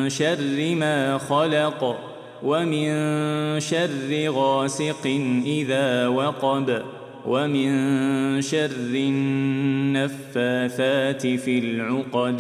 شر ما خلق ومن شر غاسق إذا وقب ومن شر النفاثات في العقد